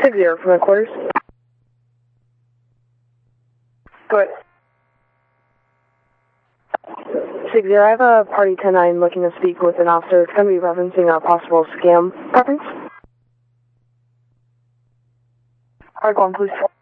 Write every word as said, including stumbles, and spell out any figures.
six zero from headquarters. Go ahead. six zero, I have a party ten nine looking to speak with an officer. It's going to be referencing a possible scam reference. Alright, go on, please.